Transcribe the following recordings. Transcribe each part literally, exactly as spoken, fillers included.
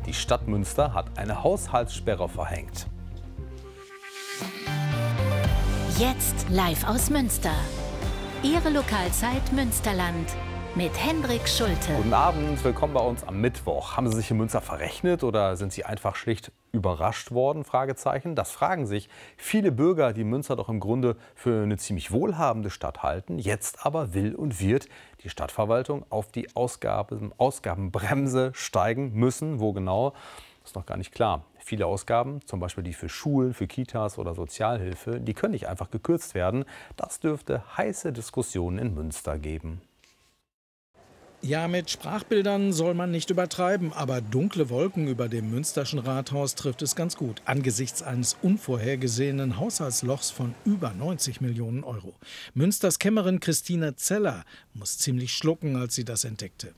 Die Stadt Münster hat eine Haushaltssperre verhängt. Jetzt live aus Münster. Ihre Lokalzeit Münsterland mit Hendrik Schulte. Guten Abend, willkommen bei uns am Mittwoch. Haben Sie sich in Münster verrechnet oder sind Sie einfach schlicht überrascht worden? Fragezeichen. Das fragen sich viele Bürger, die Münster doch im Grunde für eine ziemlich wohlhabende Stadt halten. Jetzt aber will und wird die Stadtverwaltung auf die Ausgaben, Ausgabenbremse steigen müssen. Wo genau, ist noch gar nicht klar. Viele Ausgaben, zum Beispiel die für Schulen, für Kitas oder Sozialhilfe, die können nicht einfach gekürzt werden. Das dürfte heiße Diskussionen in Münster geben. Ja, mit Sprachbildern soll man nicht übertreiben, aber dunkle Wolken über dem Münsterschen Rathaus trifft es ganz gut. Angesichts eines unvorhergesehenen Haushaltslochs von über neunzig Millionen Euro. Münsters Kämmerin Christine Zeller muss ziemlich schlucken, als sie das entdeckte.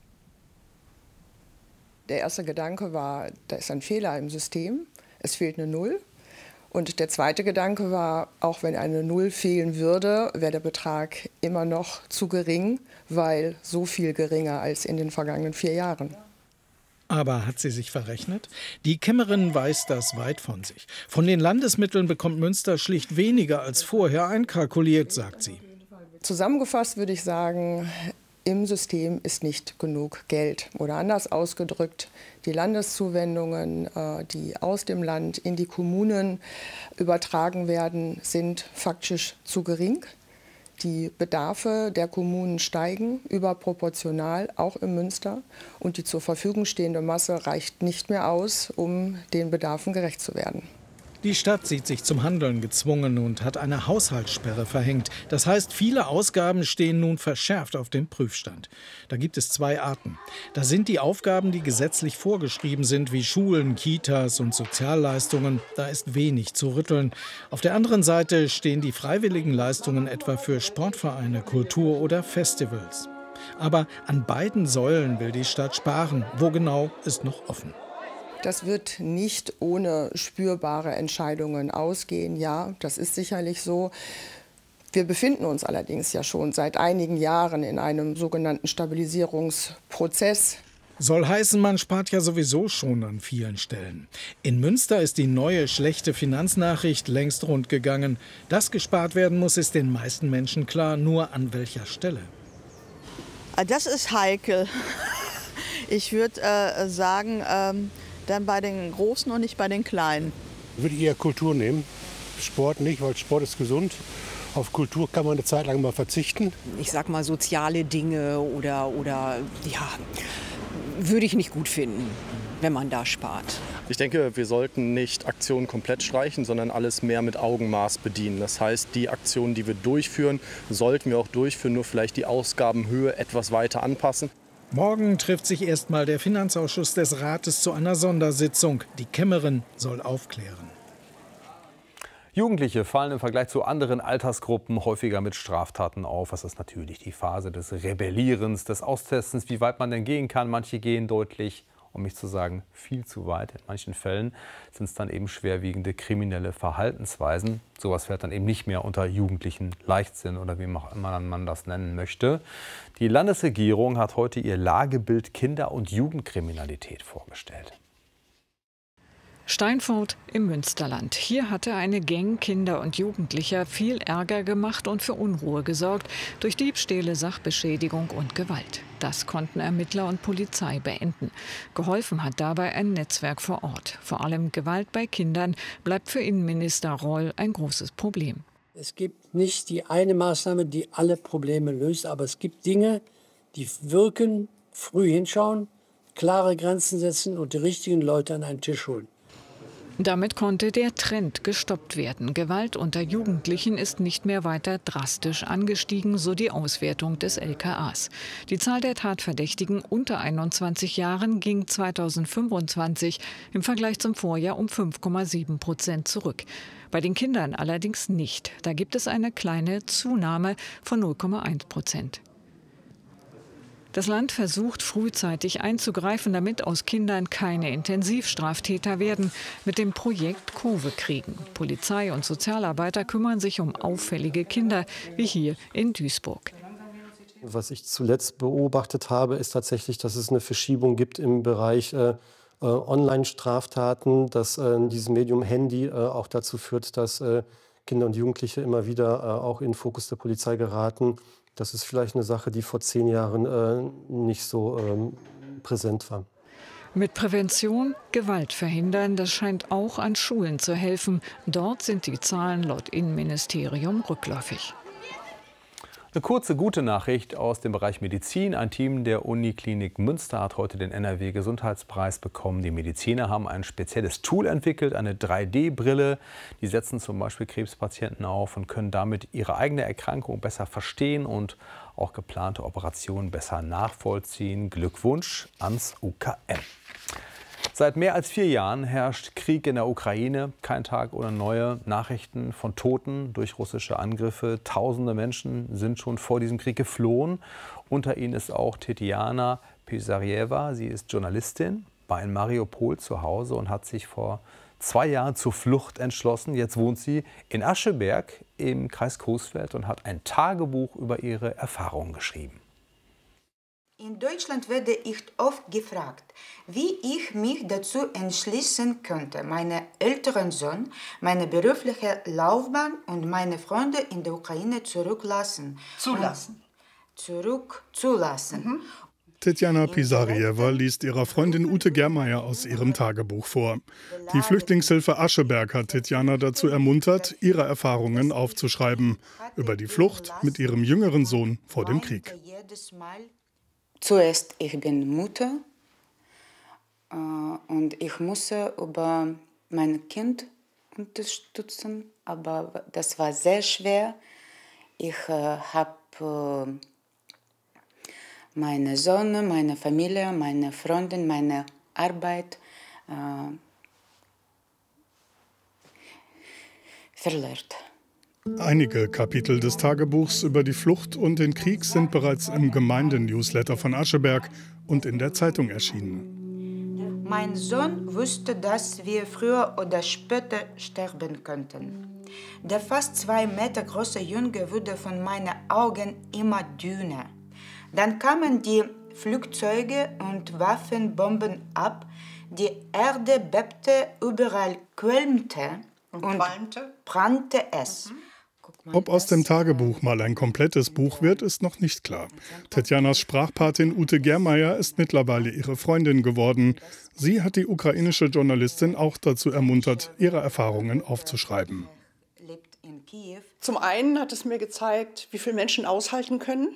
Der erste Gedanke war, da ist ein Fehler im System, es fehlt eine Null. Und der zweite Gedanke war, auch wenn eine Null fehlen würde, wäre der Betrag immer noch zu gering, weil so viel geringer als in den vergangenen vier Jahren. Aber hat sie sich verrechnet? Die Kämmerin weiß das weit von sich. Von den Landesmitteln bekommt Münster schlicht weniger als vorher einkalkuliert, sagt sie. Zusammengefasst würde ich sagen, im System ist nicht genug Geld. Oder anders ausgedrückt, die Landeszuwendungen, die aus dem Land in die Kommunen übertragen werden, sind faktisch zu gering. Die Bedarfe der Kommunen steigen überproportional, auch im Münster. Und die zur Verfügung stehende Masse reicht nicht mehr aus, um den Bedarfen gerecht zu werden. Die Stadt sieht sich zum Handeln gezwungen und hat eine Haushaltssperre verhängt. Das heißt, viele Ausgaben stehen nun verschärft auf dem Prüfstand. Da gibt es zwei Arten. Da sind die Aufgaben, die gesetzlich vorgeschrieben sind, wie Schulen, Kitas und Sozialleistungen. Da ist wenig zu rütteln. Auf der anderen Seite stehen die freiwilligen Leistungen etwa für Sportvereine, Kultur oder Festivals. Aber an beiden Säulen will die Stadt sparen. Wo genau, ist noch offen. Das wird nicht ohne spürbare Entscheidungen ausgehen. Ja, das ist sicherlich so. Wir befinden uns allerdings ja schon seit einigen Jahren in einem sogenannten Stabilisierungsprozess. Soll heißen, man spart ja sowieso schon an vielen Stellen. In Münster ist die neue schlechte Finanznachricht längst rund gegangen. Dass gespart werden muss, ist den meisten Menschen klar. Nur an welcher Stelle? Das ist heikel. Ich würde äh, sagen, ähm dann bei den Großen und nicht bei den Kleinen. Ich würde eher Kultur nehmen, Sport nicht, weil Sport ist gesund. Auf Kultur kann man eine Zeit lang mal verzichten. Ich sag mal soziale Dinge oder, oder ja, würde ich nicht gut finden, wenn man da spart. Ich denke, wir sollten nicht Aktionen komplett streichen, sondern alles mehr mit Augenmaß bedienen. Das heißt, die Aktionen, die wir durchführen, sollten wir auch durchführen, nur vielleicht die Ausgabenhöhe etwas weiter anpassen. Morgen trifft sich erstmal der Finanzausschuss des Rates zu einer Sondersitzung. Die Kämmerin soll aufklären. Jugendliche fallen im Vergleich zu anderen Altersgruppen häufiger mit Straftaten auf. Das ist natürlich die Phase des Rebellierens, des Austestens, wie weit man denn gehen kann. Manche gehen deutlich, um nicht zu sagen, viel zu weit. In manchen Fällen sind es dann eben schwerwiegende kriminelle Verhaltensweisen. Sowas fällt dann eben nicht mehr unter jugendlichen Leichtsinn oder wie man das nennen möchte. Die Landesregierung hat heute ihr Lagebild Kinder- und Jugendkriminalität vorgestellt. Steinfurt im Münsterland. Hier hatte eine Gang Kinder und Jugendlicher viel Ärger gemacht und für Unruhe gesorgt durch Diebstähle, Sachbeschädigung und Gewalt. Das konnten Ermittler und Polizei beenden. Geholfen hat dabei ein Netzwerk vor Ort. Vor allem Gewalt bei Kindern bleibt für Innenminister Roll ein großes Problem. Es gibt nicht die eine Maßnahme, die alle Probleme löst, aber es gibt Dinge, die wirken, früh hinschauen, klare Grenzen setzen und die richtigen Leute an einen Tisch holen. Damit konnte der Trend gestoppt werden. Gewalt unter Jugendlichen ist nicht mehr weiter drastisch angestiegen, so die Auswertung des L K As. Die Zahl der Tatverdächtigen unter einundzwanzig Jahren ging zweitausendfünfundzwanzig im Vergleich zum Vorjahr um fünf Komma sieben Prozent zurück. Bei den Kindern allerdings nicht. Da gibt es eine kleine Zunahme von null Komma eins Prozent. Das Land versucht frühzeitig einzugreifen, damit aus Kindern keine Intensivstraftäter werden, mit dem Projekt Kurve kriegen. Polizei und Sozialarbeiter kümmern sich um auffällige Kinder, wie hier in Duisburg. Was ich zuletzt beobachtet habe, ist tatsächlich, dass es eine Verschiebung gibt im Bereich äh, äh, Online-Straftaten, dass äh, dieses Medium Handy äh, auch dazu führt, dass äh, Kinder und Jugendliche immer wieder äh, auch in den Fokus der Polizei geraten. Das ist vielleicht eine Sache, die vor zehn Jahren äh, nicht so ähm, präsent war. Mit Prävention Gewalt verhindern, das scheint auch an Schulen zu helfen. Dort sind die Zahlen laut Innenministerium rückläufig. Eine kurze gute Nachricht aus dem Bereich Medizin. Ein Team der Uniklinik Münster hat heute den N R W-Gesundheitspreis bekommen. Die Mediziner haben ein spezielles Tool entwickelt, eine drei D Brille. Die setzen zum Beispiel Krebspatienten auf und können damit ihre eigene Erkrankung besser verstehen und auch geplante Operationen besser nachvollziehen. Glückwunsch ans U K M. Seit mehr als vier Jahren herrscht Krieg in der Ukraine. Kein Tag ohne neue Nachrichten von Toten durch russische Angriffe. Tausende Menschen sind schon vor diesem Krieg geflohen. Unter ihnen ist auch Tetjana Pisarjewa. Sie ist Journalistin, war in Mariupol zu Hause und hat sich vor zwei Jahren zur Flucht entschlossen. Jetzt wohnt sie in Ascheberg im Kreis Coesfeld und hat ein Tagebuch über ihre Erfahrungen geschrieben. In Deutschland werde ich oft gefragt, wie ich mich dazu entschließen könnte, meinen älteren Sohn, meine berufliche Laufbahn und meine Freunde in der Ukraine zurücklassen. Zulassen. Zurückzulassen. Mhm. Tetjana Pisarjewa liest ihrer Freundin Ute Germeier aus ihrem Tagebuch vor. Die Flüchtlingshilfe Ascheberg hat Tetjana dazu ermuntert, ihre Erfahrungen aufzuschreiben über die Flucht mit ihrem jüngeren Sohn vor dem Krieg. Zuerst, ich bin Mutter äh, und ich musste über mein Kind unterstützen, aber das war sehr schwer. Ich äh, habe äh, meine Sohn, meine Familie, meine Freundin, meine Arbeit äh, verloren. Einige Kapitel des Tagebuchs über die Flucht und den Krieg sind bereits im Gemeindenewsletter von Ascheberg und in der Zeitung erschienen. Mein Sohn wusste, dass wir früher oder später sterben könnten. Der fast zwei Meter große Junge wurde von meinen Augen immer dünner. Dann kamen die Flugzeuge und Waffenbomben ab. Die Erde bebte, überall qualmte und, und brannte es. Mhm. Ob aus dem Tagebuch mal ein komplettes Buch wird, ist noch nicht klar. Tetjanas Sprachpatin Ute Germeier ist mittlerweile ihre Freundin geworden. Sie hat die ukrainische Journalistin auch dazu ermuntert, ihre Erfahrungen aufzuschreiben. Zum einen hat es mir gezeigt, wie viele Menschen aushalten können.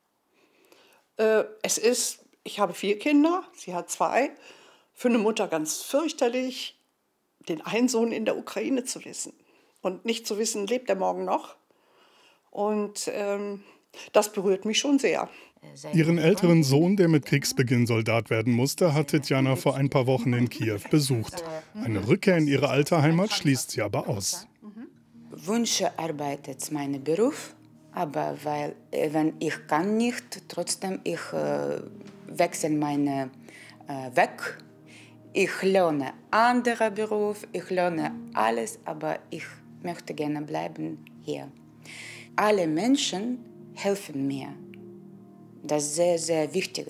Äh, es ist, ich habe vier Kinder, sie hat zwei, für eine Mutter ganz fürchterlich, den einen Sohn in der Ukraine zu wissen. Und nicht zu wissen, lebt er morgen noch? Und ähm, das berührt mich schon sehr. Ihren älteren Sohn, der mit Kriegsbeginn Soldat werden musste, hat Tetjana vor ein paar Wochen in Kiew besucht. Eine Rückkehr in ihre alte Heimat schließt sie aber aus. Wünsche arbeitet mein Beruf, aber weil, wenn ich kann nicht, trotzdem ich äh, wechsle meine äh, weg. Ich lerne anderen Beruf, ich lerne alles, aber ich möchte gerne bleiben hier. Alle Menschen helfen mir. Das ist sehr, sehr wichtig.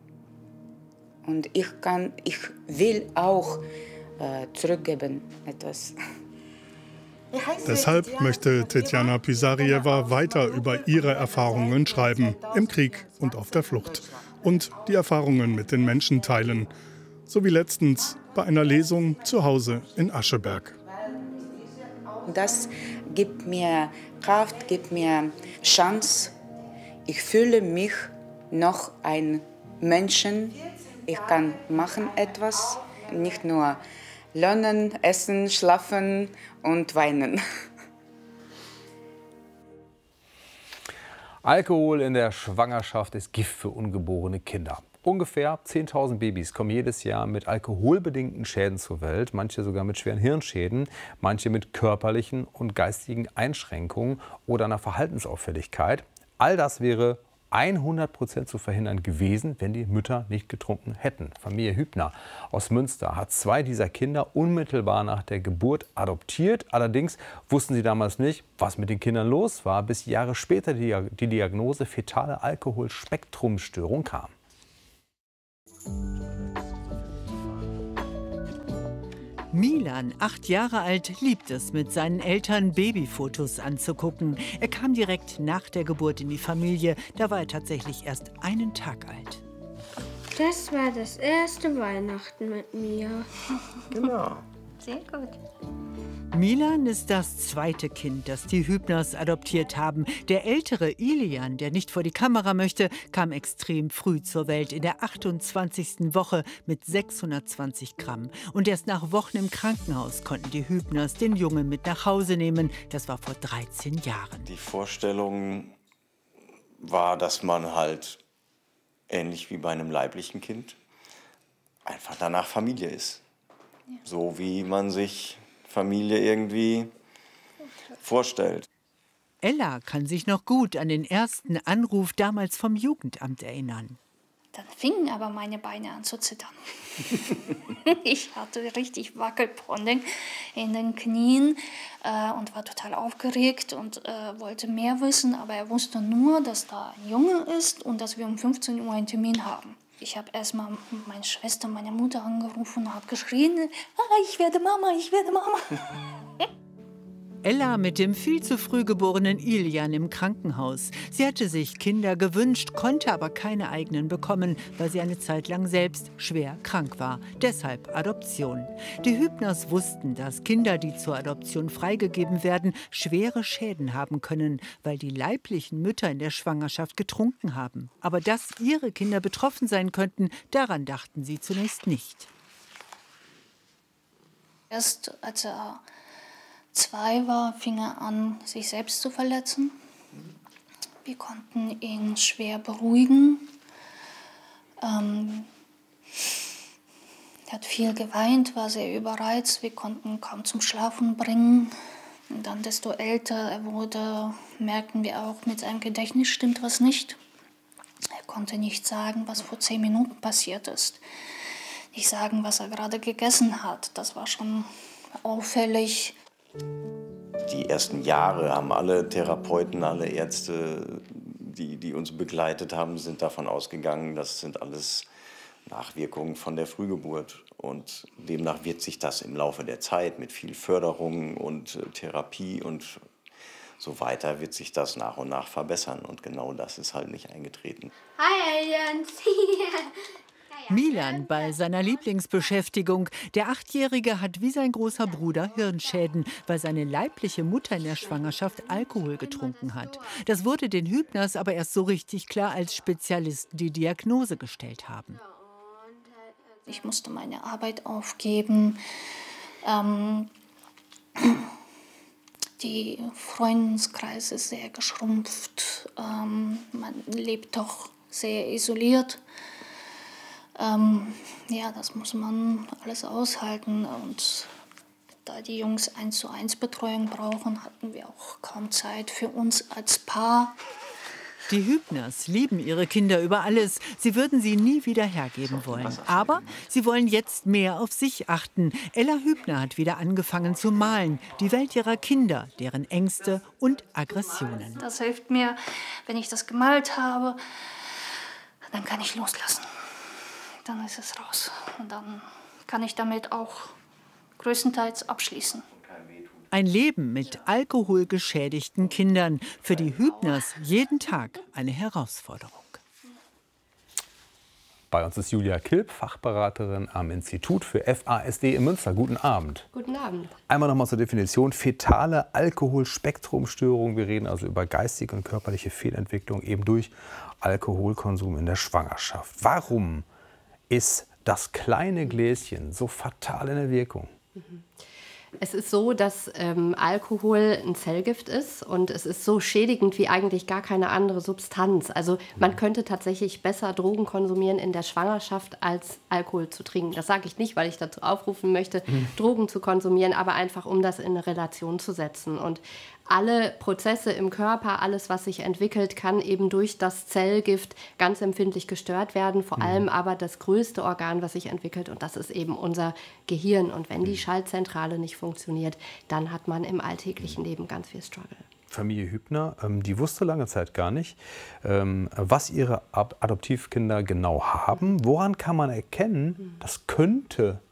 Und ich kann, ich will auch äh, zurückgeben etwas. Deshalb möchte Tetjana Pisarjewa weiter über ihre Erfahrungen schreiben, im Krieg und auf der Flucht. Und die Erfahrungen mit den Menschen teilen. So wie letztens bei einer Lesung zu Hause in Ascheberg. Das gibt mir Kraft, gibt mir Chance. Ich fühle mich noch ein Menschen. Ich kann machen etwas, nicht nur lernen, essen, schlafen und weinen. Alkohol in der Schwangerschaft ist Gift für ungeborene Kinder. Ungefähr zehntausend Babys kommen jedes Jahr mit alkoholbedingten Schäden zur Welt, manche sogar mit schweren Hirnschäden, manche mit körperlichen und geistigen Einschränkungen oder einer Verhaltensauffälligkeit. All das wäre hundert Prozent zu verhindern gewesen, wenn die Mütter nicht getrunken hätten. Familie Hübner aus Münster hat zwei dieser Kinder unmittelbar nach der Geburt adoptiert. Allerdings wussten sie damals nicht, was mit den Kindern los war, bis Jahre später die, die Diagnose fetale Alkoholspektrumstörung kam. Milan, acht Jahre alt, liebt es, mit seinen Eltern Babyfotos anzugucken. Er kam direkt nach der Geburt in die Familie. Da war er tatsächlich erst einen Tag alt. Das war das erste Weihnachten mit mir. Genau. Sehr gut. Milan ist das zweite Kind, das die Hübners adoptiert haben. Der ältere Ilian, der nicht vor die Kamera möchte, kam extrem früh zur Welt, in der achtundzwanzigsten Woche mit sechshundertzwanzig Gramm. Und erst nach Wochen im Krankenhaus konnten die Hübners den Jungen mit nach Hause nehmen. Das war vor dreizehn Jahren. Die Vorstellung war, dass man halt ähnlich wie bei einem leiblichen Kind einfach danach Familie ist. Ja. So wie man sich Familie irgendwie vorstellt. Ella kann sich noch gut an den ersten Anruf damals vom Jugendamt erinnern. Dann fingen aber meine Beine an zu zittern. Ich hatte richtig Wackelpudding in den Knien äh, und war total aufgeregt und äh, wollte mehr wissen. Aber er wusste nur, dass da ein Junge ist und dass wir um fünfzehn Uhr einen Termin haben. Ich habe erstmal meine Schwester, meine Mutter angerufen und habe geschrien, ah, ich werde Mama, ich werde Mama. Ella mit dem viel zu früh geborenen Ilian im Krankenhaus. Sie hatte sich Kinder gewünscht, konnte aber keine eigenen bekommen, weil sie eine Zeit lang selbst schwer krank war. Deshalb Adoption. Die Hübners wussten, dass Kinder, die zur Adoption freigegeben werden, schwere Schäden haben können, weil die leiblichen Mütter in der Schwangerschaft getrunken haben. Aber dass ihre Kinder betroffen sein könnten, daran dachten sie zunächst nicht. Erst als er zwei war, fing er an, sich selbst zu verletzen. Wir konnten ihn schwer beruhigen. Ähm, er hat viel geweint, war sehr überreizt. Wir konnten ihn kaum zum Schlafen bringen. Und dann, desto älter er wurde, merkten wir auch, mit seinem Gedächtnis stimmt was nicht. Er konnte nicht sagen, was vor zehn Minuten passiert ist. Nicht sagen, was er gerade gegessen hat. Das war schon auffällig. Die ersten Jahre haben alle Therapeuten, alle Ärzte, die, die uns begleitet haben, sind davon ausgegangen, das sind alles Nachwirkungen von der Frühgeburt. Und demnach wird sich das im Laufe der Zeit mit viel Förderung und Therapie und so weiter, wird sich das nach und nach verbessern. Und genau das ist halt nicht eingetreten. Hi, Aliens. Milan bei seiner Lieblingsbeschäftigung. Der Achtjährige hat wie sein großer Bruder Hirnschäden, weil seine leibliche Mutter in der Schwangerschaft Alkohol getrunken hat. Das wurde den Hübners aber erst so richtig klar, als Spezialisten die Diagnose gestellt haben. Ich musste meine Arbeit aufgeben. Ähm, die Freundeskreis ist sehr geschrumpft. Ähm, man lebt doch sehr isoliert. Ähm, ja, das muss man alles aushalten. Und da die Jungs eins zu eins Betreuung brauchen, hatten wir auch kaum Zeit für uns als Paar. Die Hübners lieben ihre Kinder über alles. Sie würden sie nie wieder hergeben wollen. Aber sie wollen jetzt mehr auf sich achten. Ella Hübner hat wieder angefangen zu malen. Die Welt ihrer Kinder, deren Ängste und Aggressionen. Das hilft mir, wenn ich das gemalt habe, dann kann ich loslassen. Dann ist es raus. Und dann kann ich damit auch größtenteils abschließen. Ein Leben mit alkoholgeschädigten Kindern. Für die Hübners jeden Tag eine Herausforderung. Bei uns ist Julia Kilp, Fachberaterin am Institut für F A S D in Münster. Guten Abend. Guten Abend. Einmal noch mal zur Definition. Fetale Alkoholspektrumstörung. Wir reden also über geistige und körperliche Fehlentwicklung eben durch Alkoholkonsum in der Schwangerschaft. Warum ist das kleine Gläschen so fatal in der Wirkung? Es ist so, dass ähm, Alkohol ein Zellgift ist und es ist so schädigend wie eigentlich gar keine andere Substanz. Also man könnte tatsächlich besser Drogen konsumieren in der Schwangerschaft, als Alkohol zu trinken. Das sage ich nicht, weil ich dazu aufrufen möchte, mhm. Drogen zu konsumieren, aber einfach, um das in eine Relation zu setzen. Und alle Prozesse im Körper, alles, was sich entwickelt, kann eben durch das Zellgift ganz empfindlich gestört werden. Vor mhm. allem aber das größte Organ, was sich entwickelt, und das ist eben unser Gehirn. Und wenn die Schaltzentrale nicht funktioniert, dann hat man im alltäglichen Leben ganz viel Struggle. Familie Hübner, ähm, die wusste lange Zeit gar nicht, ähm, was ihre Ad- Adoptivkinder genau haben. Woran kann man erkennen, das könnte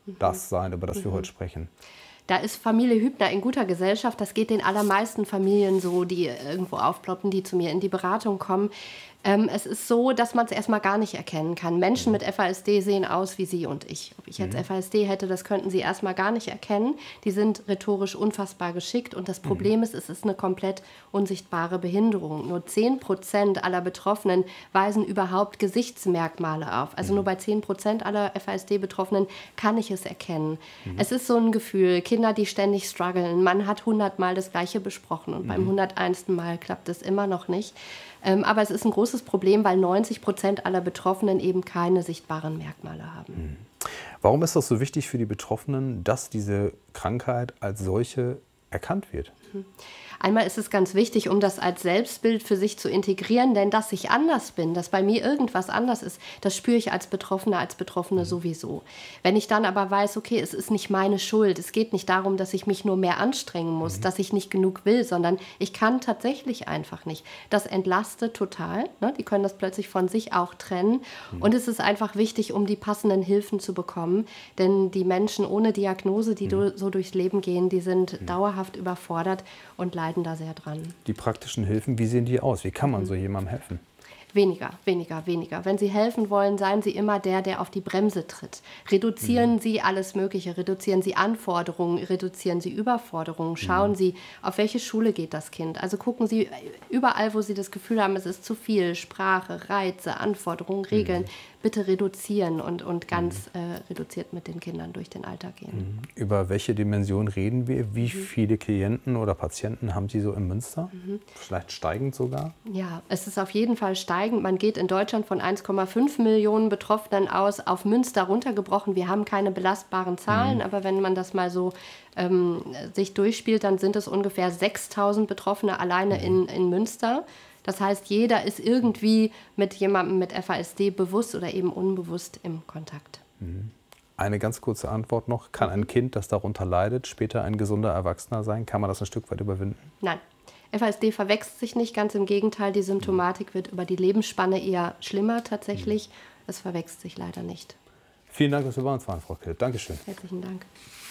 das sein, über das mhm. wir heute sprechen. Da ist Familie Hübner in guter Gesellschaft. Das geht den allermeisten Familien so, die irgendwo aufploppen, die zu mir in die Beratung kommen. Ähm, es ist so, dass man es erstmal gar nicht erkennen kann. Menschen mit F A S D sehen aus wie Sie und ich. Ob ich jetzt mhm. F A S D hätte, das könnten Sie erstmal gar nicht erkennen. Die sind rhetorisch unfassbar geschickt. Und das Problem mhm. ist, es ist eine komplett unsichtbare Behinderung. Nur zehn Prozent aller Betroffenen weisen überhaupt Gesichtsmerkmale auf. Also mhm. nur bei zehn Prozent aller F A S D-Betroffenen kann ich es erkennen. Mhm. Es ist so ein Gefühl, Kinder, die ständig strugglen. Man hat hundertmal das Gleiche besprochen und mhm. beim hunderteinsten Mal klappt es immer noch nicht. Ähm, aber es ist ein großes Problem, weil neunzig Prozent aller Betroffenen eben keine sichtbaren Merkmale haben. Mhm. Warum ist das so wichtig für die Betroffenen, dass diese Krankheit als solche erkannt wird? Mhm. Einmal ist es ganz wichtig, um das als Selbstbild für sich zu integrieren, denn dass ich anders bin, dass bei mir irgendwas anders ist, das spüre ich als Betroffene, als Betroffene sowieso. Wenn ich dann aber weiß, okay, es ist nicht meine Schuld, es geht nicht darum, dass ich mich nur mehr anstrengen muss, mhm. dass ich nicht genug will, sondern ich kann tatsächlich einfach nicht. Das entlastet total, ne? Die können das plötzlich von sich auch trennen mhm. und es ist einfach wichtig, um die passenden Hilfen zu bekommen, denn die Menschen ohne Diagnose, die mhm. so durchs Leben gehen, die sind mhm. dauerhaft überfordert und leiden da sehr dran. Die praktischen Hilfen, wie sehen die aus? Wie kann man so jemandem helfen? Weniger, weniger, weniger. Wenn Sie helfen wollen, seien Sie immer der, der auf die Bremse tritt. Reduzieren mhm. Sie alles Mögliche, reduzieren Sie Anforderungen, reduzieren Sie Überforderungen. Schauen mhm. Sie, auf welche Schule geht das Kind. Also gucken Sie überall, wo Sie das Gefühl haben, es ist zu viel, Sprache, Reize, Anforderungen, Regeln, mhm. bitte reduzieren und, und ganz mhm. äh, reduziert mit den Kindern durch den Alltag gehen. Mhm. Über welche Dimension reden wir? Wie mhm. viele Klienten oder Patienten haben Sie so in Münster? Mhm. Vielleicht steigend sogar? Ja, es ist auf jeden Fall steigend. Man geht in Deutschland von eins Komma fünf Millionen Betroffenen aus, auf Münster runtergebrochen. Wir haben keine belastbaren Zahlen, mhm. aber wenn man das mal so ähm, sich durchspielt, dann sind es ungefähr sechstausend Betroffene alleine mhm. in, in Münster. Das heißt, jeder ist irgendwie mit jemandem mit F A S D bewusst oder eben unbewusst im Kontakt. Mhm. Eine ganz kurze Antwort noch. Kann ein Kind, das darunter leidet, später ein gesunder Erwachsener sein? Kann man das ein Stück weit überwinden? Nein. F A S D verwechselt sich nicht, ganz im Gegenteil. Die Symptomatik wird über die Lebensspanne eher schlimmer tatsächlich. Es verwechselt sich leider nicht. Vielen Dank, dass Sie bei uns waren, Frau Kill. Dankeschön. Herzlichen Dank.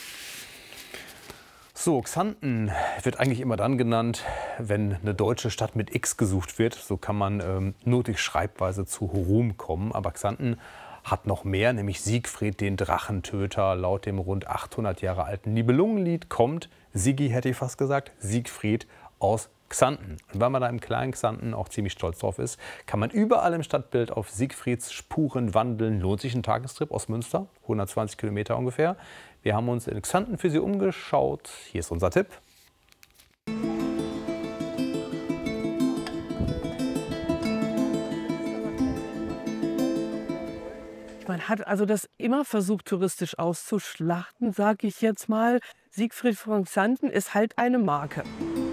So, Xanten wird eigentlich immer dann genannt, wenn eine deutsche Stadt mit X gesucht wird. So kann man ähm, nur durch Schreibweise zu Horum kommen. Aber Xanten hat noch mehr, nämlich Siegfried, den Drachentöter. Laut dem rund achthundert Jahre alten Nibelungenlied kommt, Sigi hätte ich fast gesagt, Siegfried aus Xanten. Und weil man da im kleinen Xanten auch ziemlich stolz drauf ist, kann man überall im Stadtbild auf Siegfrieds Spuren wandeln. Lohnt sich ein Tagestrip aus Münster, hundertzwanzig Kilometer ungefähr. Wir haben uns in Xanten für Sie umgeschaut. Hier ist unser Tipp. Man hat also das immer versucht, touristisch auszuschlachten, sage ich jetzt mal. Siegfried von Xanten ist halt eine Marke.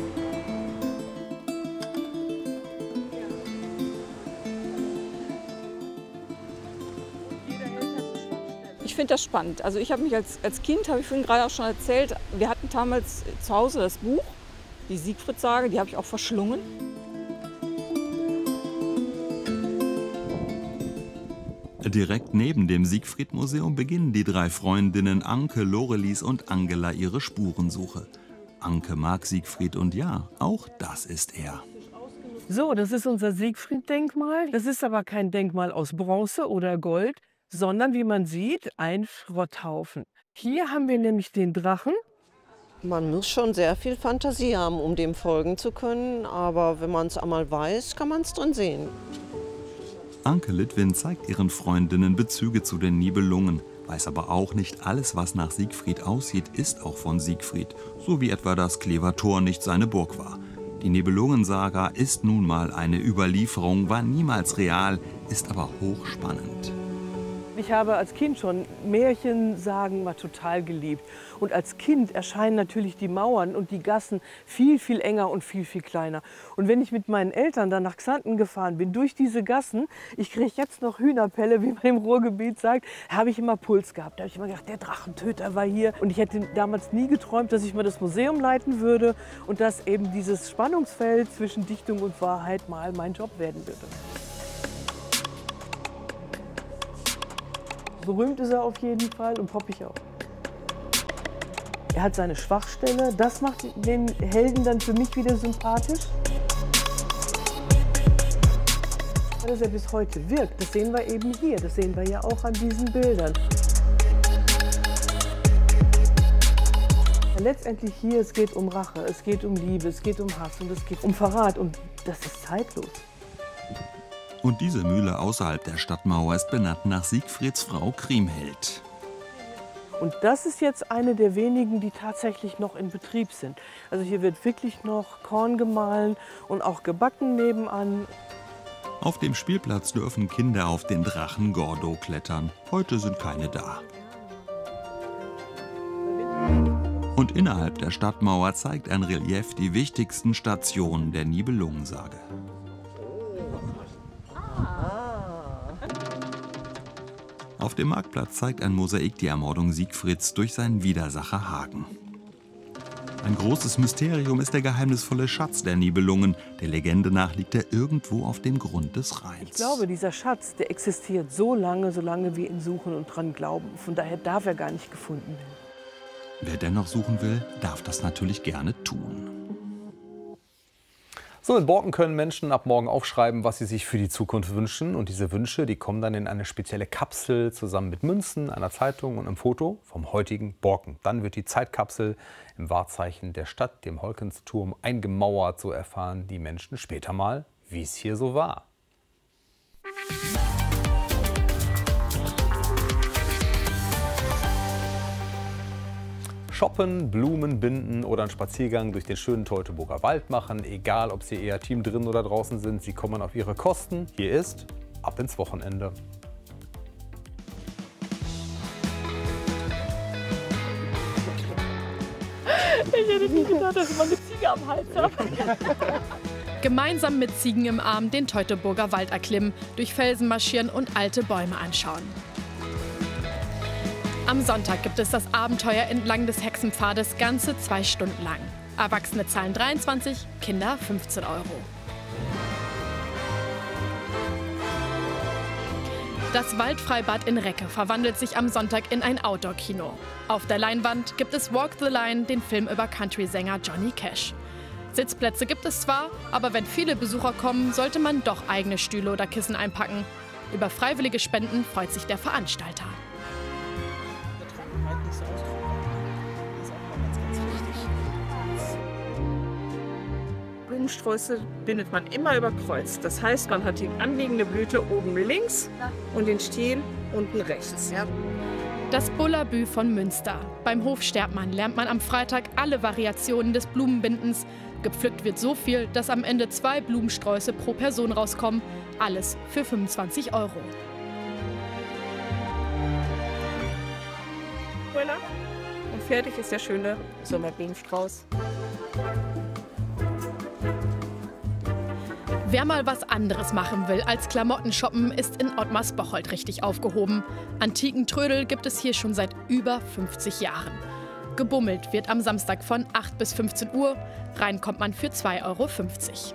Ich finde das spannend. Also ich habe mich als, als Kind, habe ich vorhin gerade auch schon erzählt, wir hatten damals zu Hause das Buch, die Siegfried-Sage, die habe ich auch verschlungen. Direkt neben dem Siegfried-Museum beginnen die drei Freundinnen Anke, Lorelis und Angela ihre Spurensuche. Anke mag Siegfried und ja, auch das ist er. So, das ist unser Siegfried-Denkmal. Das ist aber kein Denkmal aus Bronze oder Gold, sondern wie man sieht, ein Schrotthaufen. Hier haben wir nämlich den Drachen. Man muss schon sehr viel Fantasie haben, um dem folgen zu können, aber wenn man es einmal weiß, kann man es drin sehen. Anke Litwin zeigt ihren Freundinnen Bezüge zu den Nibelungen, weiß aber auch nicht, alles, was nach Siegfried aussieht, ist auch von Siegfried, so wie etwa das Klevertor nicht seine Burg war. Die Nibelungensaga ist nun mal eine Überlieferung, war niemals real, ist aber hochspannend. Ich habe als Kind schon Märchensagen mal total geliebt. Und als Kind erscheinen natürlich die Mauern und die Gassen viel, viel enger und viel, viel kleiner. Und wenn ich mit meinen Eltern dann nach Xanten gefahren bin, durch diese Gassen, ich kriege jetzt noch Hühnerpelle, wie man im Ruhrgebiet sagt, habe ich immer Puls gehabt. Da habe ich immer gedacht, der Drachentöter war hier. Und ich hätte damals nie geträumt, dass ich mal das Museum leiten würde und dass eben dieses Spannungsfeld zwischen Dichtung und Wahrheit mal mein Job werden würde. Berühmt ist er auf jeden Fall und poppig auch. Er hat seine Schwachstelle, das macht den Helden dann für mich wieder sympathisch. Dass er bis heute wirkt, das sehen wir eben hier, das sehen wir ja auch an diesen Bildern. Letztendlich hier, es geht um Rache, es geht um Liebe, es geht um Hass und es geht um Verrat und das ist zeitlos. Und diese Mühle außerhalb der Stadtmauer ist benannt nach Siegfrieds Frau Kriemhild. Und das ist jetzt eine der wenigen, die tatsächlich noch in Betrieb sind. Also hier wird wirklich noch Korn gemahlen und auch gebacken nebenan. Auf dem Spielplatz dürfen Kinder auf den Drachen Gordo klettern. Heute sind keine da. Und innerhalb der Stadtmauer zeigt ein Relief die wichtigsten Stationen der Nibelungensage. Auf dem Marktplatz zeigt ein Mosaik die Ermordung Siegfrieds durch seinen Widersacher Hagen. Ein großes Mysterium ist der geheimnisvolle Schatz der Nibelungen. Der Legende nach liegt er irgendwo auf dem Grund des Rheins. Ich glaube, dieser Schatz, der existiert so lange, solange wir ihn suchen und dran glauben. Von daher darf er gar nicht gefunden werden. Wer dennoch suchen will, darf das natürlich gerne tun. So, in Borken können Menschen ab morgen aufschreiben, was sie sich für die Zukunft wünschen. Und diese Wünsche, die kommen dann in eine spezielle Kapsel zusammen mit Münzen, einer Zeitung und einem Foto vom heutigen Borken. Dann wird die Zeitkapsel im Wahrzeichen der Stadt, dem Holkensturm, eingemauert. So erfahren die Menschen später mal, wie es hier so war. Shoppen, Blumen binden oder einen Spaziergang durch den schönen Teutoburger Wald machen. Egal, ob Sie eher Team drin oder draußen sind, Sie kommen auf Ihre Kosten. Hier ist Ab ins Wochenende. Ich hätte nicht gedacht, dass ich mal eine Ziege am Hals habe. Gemeinsam mit Ziegen im Arm den Teutoburger Wald erklimmen, durch Felsen marschieren und alte Bäume anschauen. Am Sonntag gibt es das Abenteuer entlang des Hexenpfades ganze zwei Stunden lang. Erwachsene zahlen dreiundzwanzig, Kinder fünfzehn Euro. Das Waldfreibad in Recke verwandelt sich am Sonntag in ein Outdoor-Kino. Auf der Leinwand gibt es Walk the Line, den Film über Country-Sänger Johnny Cash. Sitzplätze gibt es zwar, aber wenn viele Besucher kommen, sollte man doch eigene Stühle oder Kissen einpacken. Über freiwillige Spenden freut sich der Veranstalter. Blumensträuße bindet man immer über Kreuz. Das heißt, man hat die anliegende Blüte oben links und den Stiel unten rechts. Ja. Das Bullabü von Münster. Beim Hof Sterpmann lernt man am Freitag alle Variationen des Blumenbindens. Gepflückt wird so viel, dass am Ende zwei Blumensträuße pro Person rauskommen. Alles für fünfundzwanzig Euro. Voilà. Und fertig ist der schöne Sommerblumenstrauß. Wer mal was anderes machen will als Klamotten shoppen, ist in Ottmarsbocholt richtig aufgehoben. Antiken Trödel gibt es hier schon seit über fünfzig Jahren. Gebummelt wird am Samstag von acht bis fünfzehn Uhr. Rein kommt man für zwei Euro fünfzig.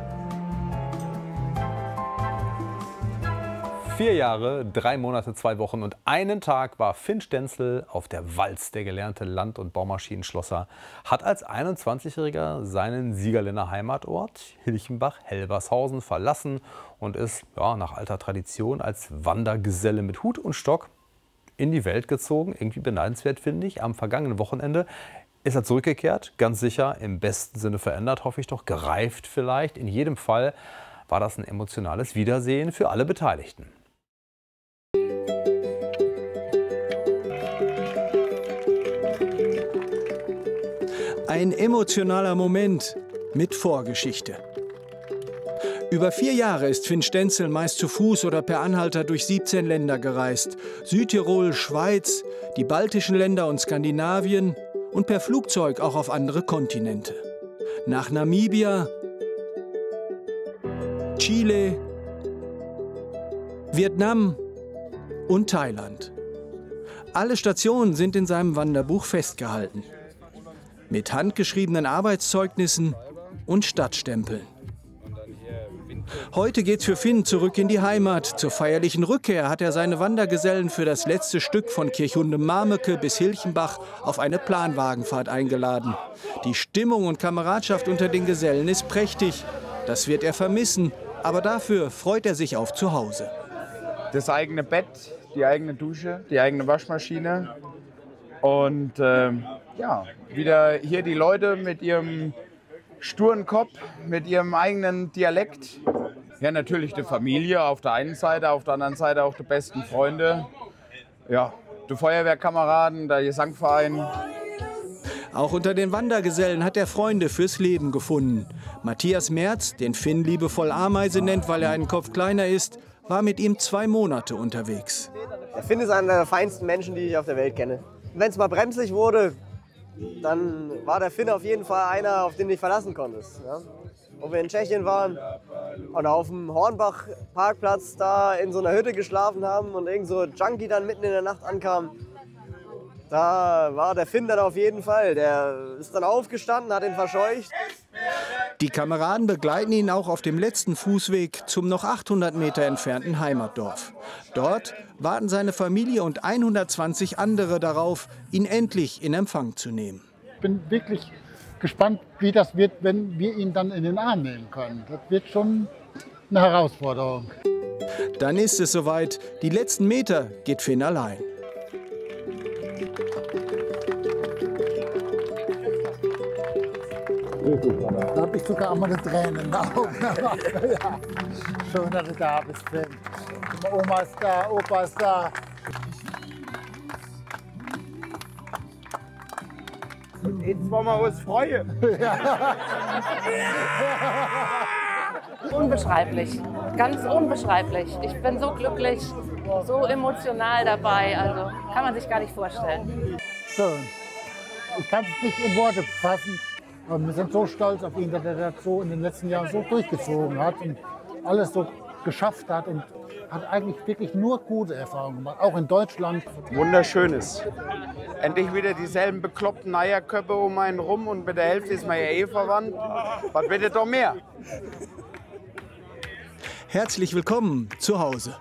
Vier Jahre, drei Monate, zwei Wochen und einen Tag war Finn Stenzel auf der Walz. Der gelernte Land- und Baumaschinenschlosser hat als einundzwanzigjähriger seinen Siegerländer Heimatort Hilchenbach-Helvershausen verlassen und ist ja, nach alter Tradition als Wandergeselle mit Hut und Stock in die Welt gezogen. Irgendwie beneidenswert, finde ich. Am vergangenen Wochenende ist er zurückgekehrt, ganz sicher, im besten Sinne verändert, hoffe ich doch, gereift vielleicht. In jedem Fall war das ein emotionales Wiedersehen für alle Beteiligten. Ein emotionaler Moment mit Vorgeschichte. Über vier Jahre ist Finn Stenzel meist zu Fuß oder per Anhalter durch siebzehn Länder gereist. Südtirol, Schweiz, die baltischen Länder und Skandinavien und per Flugzeug auch auf andere Kontinente. Nach Namibia, Chile, Vietnam und Thailand. Alle Stationen sind in seinem Wanderbuch festgehalten. Mit handgeschriebenen Arbeitszeugnissen und Stadtstempeln. Heute geht's für Finn zurück in die Heimat. Zur feierlichen Rückkehr hat er seine Wandergesellen für das letzte Stück von Kirchhundem-Marmeke bis Hilchenbach auf eine Planwagenfahrt eingeladen. Die Stimmung und Kameradschaft unter den Gesellen ist prächtig. Das wird er vermissen, aber dafür freut er sich auf zu Hause. Das eigene Bett, die eigene Dusche, die eigene Waschmaschine und äh, ja, wieder hier die Leute mit ihrem sturen Kopf, mit ihrem eigenen Dialekt. Ja, natürlich die Familie auf der einen Seite, auf der anderen Seite auch die besten Freunde. Ja, die Feuerwehrkameraden, der Gesangverein. Auch unter den Wandergesellen hat er Freunde fürs Leben gefunden. Matthias Merz, den Finn liebevoll Ameise nennt, weil er einen Kopf kleiner ist, war mit ihm zwei Monate unterwegs. Der Finn ist einer der feinsten Menschen, die ich auf der Welt kenne. Wenn es mal bremslich wurde, dann war der Finn auf jeden Fall einer, auf den du dich verlassen konntest. Ja? Wo wir in Tschechien waren und auf dem Hornbach-Parkplatz da in so einer Hütte geschlafen haben und irgend so ein Junkie dann mitten in der Nacht ankam, da war der Finn dann auf jeden Fall. Der ist dann aufgestanden, hat ihn verscheucht. Die Kameraden begleiten ihn auch auf dem letzten Fußweg zum noch achthundert Meter entfernten Heimatdorf. Dort warten seine Familie und hundertzwanzig andere darauf, ihn endlich in Empfang zu nehmen. Ich bin wirklich gespannt, wie das wird, wenn wir ihn dann in den Arm nehmen können. Das wird schon eine Herausforderung. Dann ist es soweit. Die letzten Meter geht Finn allein. Da habe ich sogar auch mal eine Träne in den Augen. Ja. Schön, dass du da bist, Finn. Oma ist da, Opa ist da. Jetzt wollen wir uns freuen. Ja. Unbeschreiblich, ganz unbeschreiblich. Ich bin so glücklich, so emotional dabei, also kann man sich gar nicht vorstellen. Schön. Ich kann es nicht in Worte fassen. Aber wir sind so stolz auf ihn, dass er das so in den letzten Jahren so durchgezogen hat und alles so geschafft hat und hat eigentlich wirklich nur gute Erfahrungen gemacht, auch in Deutschland. Wunderschönes. Endlich wieder dieselben bekloppten Eierköpfe um einen rum und mit der Hälfte ist man ja eh verwandt. Was bitte doch mehr? Herzlich willkommen zu Hause.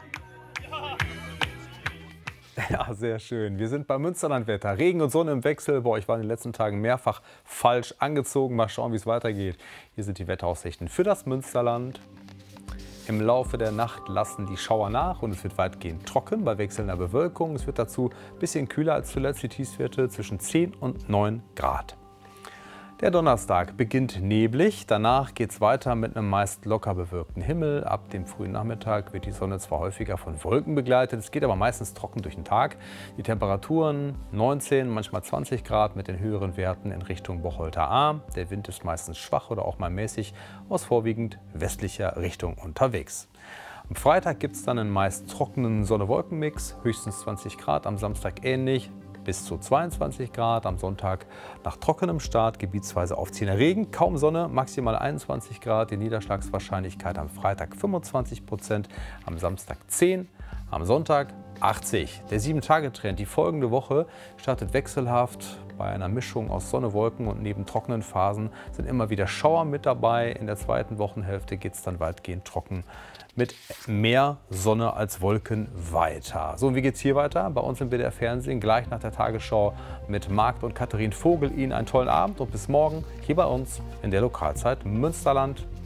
Ja, sehr schön. Wir sind beim Münsterlandwetter. Regen und Sonne im Wechsel. Bei euch waren in den letzten Tagen mehrfach falsch angezogen. Mal schauen, wie es weitergeht. Hier sind die Wetteraussichten für das Münsterland. Im Laufe der Nacht lassen die Schauer nach und es wird weitgehend trocken bei wechselnder Bewölkung. Es wird dazu ein bisschen kühler als zuletzt, die Tiefstwerte zwischen zehn und neun Grad. Der Donnerstag beginnt neblig, danach geht es weiter mit einem meist locker bewölkten Himmel. Ab dem frühen Nachmittag wird die Sonne zwar häufiger von Wolken begleitet, es geht aber meistens trocken durch den Tag. Die Temperaturen neunzehn, manchmal zwanzig Grad mit den höheren Werten in Richtung Bocholter A. Der Wind ist meistens schwach oder auch mal mäßig aus vorwiegend westlicher Richtung unterwegs. Am Freitag gibt es dann einen meist trockenen Sonne-Wolken-Mix, höchstens zwanzig Grad, am Samstag ähnlich. Bis zu zweiundzwanzig Grad, am Sonntag nach trockenem Start gebietsweise aufziehender Regen, kaum Sonne, maximal einundzwanzig Grad, die Niederschlagswahrscheinlichkeit am Freitag fünfundzwanzig Prozent, am Samstag zehn, am Sonntag achtzig. Der sieben-Tage-Trend, die folgende Woche, startet wechselhaft. Bei einer Mischung aus Sonne, Wolken und neben trockenen Phasen sind immer wieder Schauer mit dabei. In der zweiten Wochenhälfte geht es dann weitgehend trocken mit mehr Sonne als Wolken weiter. So, und wie geht es hier weiter? Bei uns im B D R Fernsehen gleich nach der Tagesschau mit Marc und Katharin Vogel. Ihnen einen tollen Abend und bis morgen hier bei uns in der Lokalzeit Münsterland.